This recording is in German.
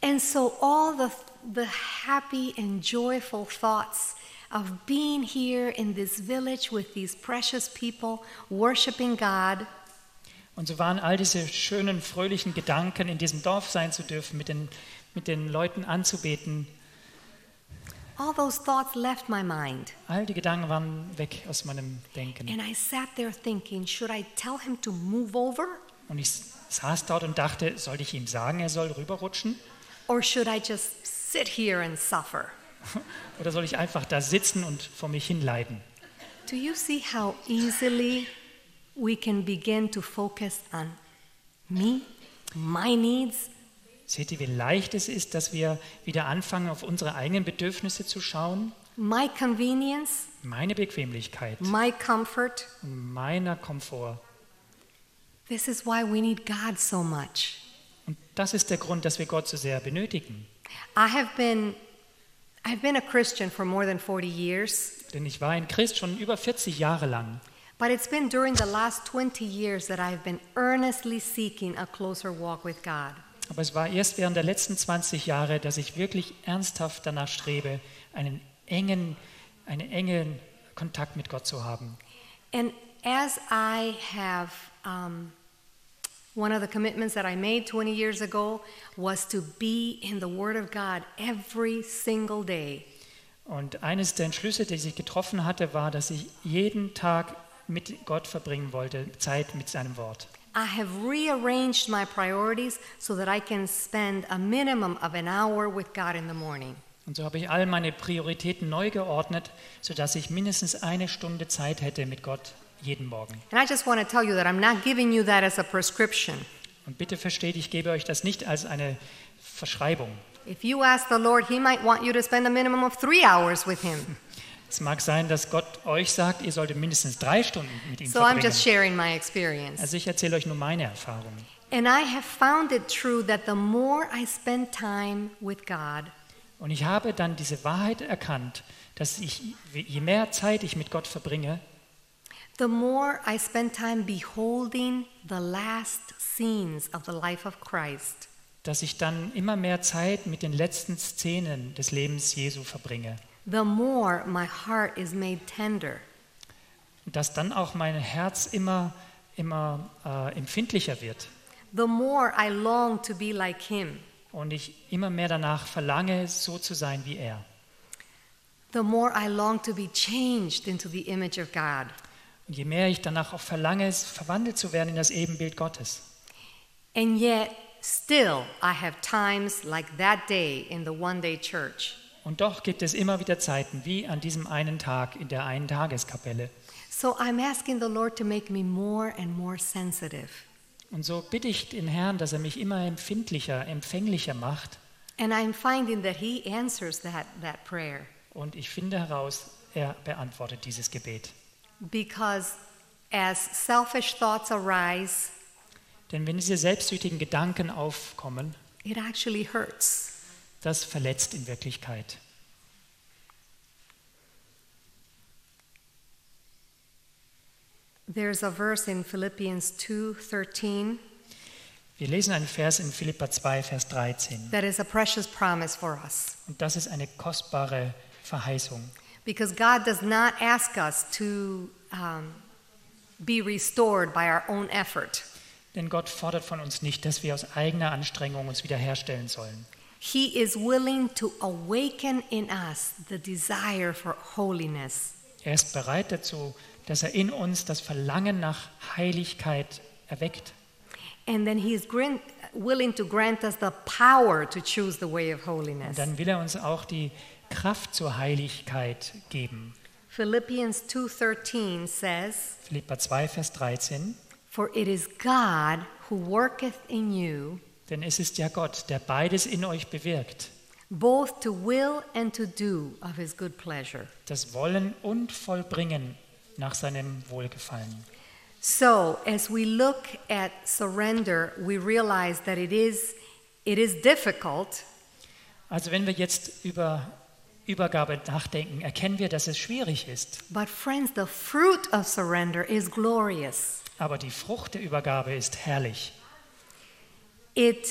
And so all the happy and joyful thoughts of being here in this village with these precious people worshiping God. Und so waren all diese schönen, fröhlichen Gedanken, in diesem Dorf sein zu dürfen, mit den Leuten anzubeten. All those thoughts left my mind. All die Gedanken waren weg aus meinem Denken. And I sat there thinking, should I tell him to move over? Und ich saß dort und dachte, soll ich ihm sagen, er soll rüberrutschen? Or should I just sit here and suffer? Oder soll ich einfach da sitzen und vor mich hinleiden? Do you see how easily we can begin to focus on me, my needs? Seht ihr, wie leicht es ist, dass wir wieder anfangen, auf unsere eigenen Bedürfnisse zu schauen? My convenience, Meine Bequemlichkeit, my comfort. meiner Komfort. This is why we need God so much. Und das ist der Grund, dass wir Gott so sehr benötigen. I've been a Christian for more than 40 years, Denn ich war ein Christ schon über 40 Jahre lang. but it's been during the last 20 years that I've been earnestly seeking a closer walk with God. Aber es war erst während der letzten 20 Jahre, dass ich wirklich ernsthaft danach strebe, einen engen Kontakt mit Gott zu haben. And as I have, one of the commitments that I made 20 years ago was to be in the Word of God every single day. Und eines der Entschlüsse, die ich getroffen hatte, war, dass ich jeden Tag mit Gott verbringen wollte, Zeit mit seinem Wort. I have rearranged my priorities so that I can spend a minimum of an hour with God in the morning. Und so habe ich all meine Prioritäten neu geordnet, sodass ich mindestens 1 Stunde Zeit hätte mit Gott jeden Morgen. And I just want to tell you that I'm not giving you that as a prescription. Und bitte versteht, ich gebe euch das nicht als eine Verschreibung. If you ask the Lord, He might want you to spend a minimum of 3 hours with Him. Es mag sein, dass Gott euch sagt, ihr solltet mindestens 3 Stunden mit ihm So I'm verbringen. just sharing my experience. Also ich erzähle euch nur meine Erfahrungen. And I have found it true that the more I spend time with God, Und ich habe dann diese Wahrheit erkannt, dass je mehr Zeit ich mit Gott verbringe, the more I spend time beholding the last scenes of the life of Christ, dass ich dann immer mehr Zeit mit den letzten Szenen des Lebens Jesu verbringe. the more my heart is made tender. Und dass dann auch mein Herz immer empfindlicher wird. The more I long to be like Him, Und ich immer mehr danach verlange, so zu sein wie er. the more I long to be changed into the image of God. Und je mehr ich danach auch verlange, verwandelt zu werden in das Ebenbild Gottes. And yet, still, I have times like that day in the one-day church. Und doch gibt es immer wieder Zeiten, wie an diesem einen Tag in der einen Tageskapelle. So I'm asking the Lord to make me more and more sensitive. Und so bitte ich den Herrn, dass er mich immer empfindlicher, empfänglicher macht. And I'm finding that He answers that prayer. Und ich finde heraus, er beantwortet dieses Gebet. Because as selfish thoughts arise, Denn wenn diese selbstsüchtigen Gedanken aufkommen, it actually hurts. das verletzt in Wirklichkeit. There's a verse in Philippians 2:13 Wir lesen einen Vers in Philipper 2, Vers 13. that is a precious promise for us. Und das ist eine kostbare Verheißung. Because God does not ask us to be restored by our own effort. Denn Gott fordert von uns nicht, dass wir aus eigener Anstrengung uns wiederherstellen sollen. He is willing to awaken in us the desire for holiness. Er ist bereit dazu, dass er in uns das Verlangen nach Heiligkeit erweckt. And then He is willing to grant us the power to choose the way of Und holiness. dann will er uns auch die Kraft zur Heiligkeit geben. Philippians 2:13 says, Philipper 2, Vers 13. "For it is God who worketh in you Denn es ist ja Gott, der beides in euch bewirkt, both to will and to do of His good pleasure." das Wollen und Vollbringen nach seinem Wohlgefallen. So, as we look at surrender, we realize that it is difficult, Also wenn wir jetzt über Übergabe nachdenken, erkennen wir, dass es schwierig ist. but friends, the fruit of surrender is glorious. Aber die Frucht der Übergabe ist herrlich. It